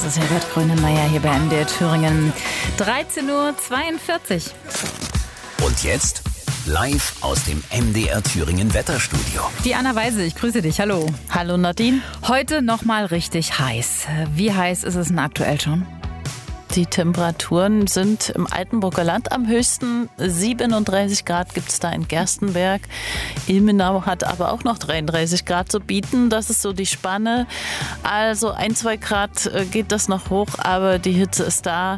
Das ist Herbert Grönemeyer hier bei MDR Thüringen. 13:42 Uhr. Und jetzt live aus dem MDR Thüringen Wetterstudio. Die Anna Weise, ich grüße dich. Hallo. Hallo Nadine. Heute nochmal richtig heiß. Wie heiß ist es denn aktuell schon? Die Temperaturen sind im Altenburger Land am höchsten. 37 Grad gibt es da in Gerstenberg. Ilmenau hat aber auch noch 33 Grad zu bieten. Das ist so die Spanne. Also 1-2 Grad geht das noch hoch, aber die Hitze ist da.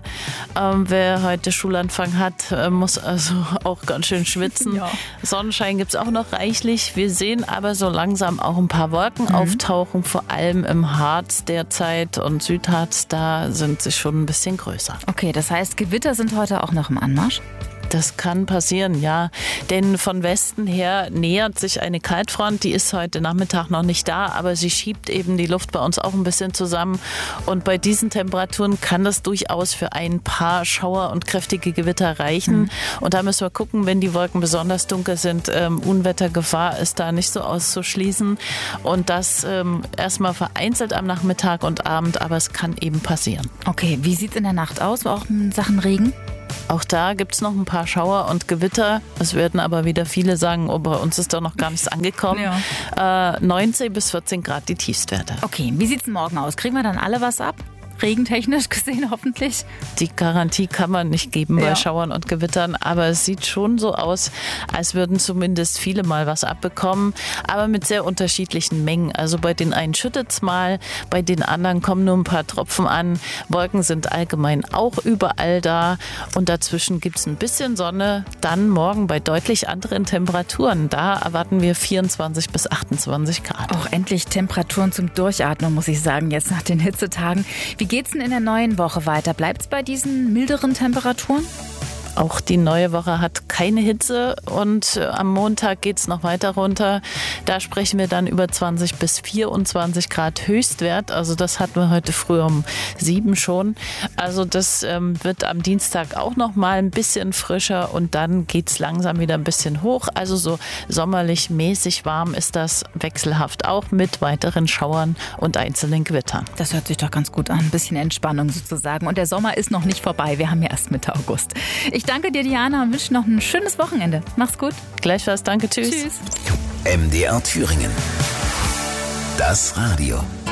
Wer heute Schulanfang hat, muss also auch ganz schön schwitzen. Ja. Sonnenschein gibt es auch noch reichlich. Wir sehen aber so langsam auch ein paar Wolken auftauchen, vor allem im Harz derzeit und Südharz. Da sind sie schon ein bisschen größer. Okay, das heißt, Gewitter sind heute auch noch im Anmarsch? Das kann passieren, ja. Denn von Westen her nähert sich eine Kaltfront. Die ist heute Nachmittag noch nicht da, aber sie schiebt eben die Luft bei uns auch ein bisschen zusammen. Und bei diesen Temperaturen kann das durchaus für ein paar Schauer und kräftige Gewitter reichen. Und da müssen wir gucken, wenn die Wolken besonders dunkel sind. Unwettergefahr ist da nicht so auszuschließen. Und das erstmal vereinzelt am Nachmittag und Abend, aber es kann eben passieren. Okay, wie sieht es in der Nacht aus, auch in Sachen Regen? Auch da gibt es noch ein paar Schauer und Gewitter. Es werden aber wieder viele sagen, oh, bei uns ist doch noch gar nichts angekommen. Ja. 19 bis 14 Grad die Tiefstwerte. Okay, wie sieht es morgen aus? Kriegen wir dann alle was ab? Regentechnisch gesehen hoffentlich? Die Garantie kann man nicht geben bei Schauern und Gewittern, aber es sieht schon so aus, als würden zumindest viele mal was abbekommen, aber mit sehr unterschiedlichen Mengen. Also bei den einen schüttet es mal, bei den anderen kommen nur ein paar Tropfen an. Wolken sind allgemein auch überall da und dazwischen gibt es ein bisschen Sonne. Dann morgen bei deutlich anderen Temperaturen. Da erwarten wir 24 bis 28 Grad. Auch endlich Temperaturen zum Durchatmen, muss ich sagen, jetzt nach den Hitzetagen. Wie geht's denn in der neuen Woche weiter? Bleibt's bei diesen milderen Temperaturen? Auch die neue Woche hat keine Hitze und am Montag geht's noch weiter runter. Da sprechen wir dann über 20 bis 24 Grad Höchstwert. Also das hatten wir heute früh um 7 schon. Also das wird am Dienstag auch noch mal ein bisschen frischer und dann geht's langsam wieder ein bisschen hoch. Also so sommerlich mäßig warm ist das, wechselhaft auch mit weiteren Schauern und einzelnen Gewittern. Das hört sich doch ganz gut an. Ein bisschen Entspannung sozusagen. Und der Sommer ist noch nicht vorbei. Wir haben ja erst Mitte August. Ich danke dir, Diana, und wünsche noch ein schönes Wochenende. Mach's gut. Gleichfalls, danke, tschüss. Tschüss. MDR Thüringen. Das Radio.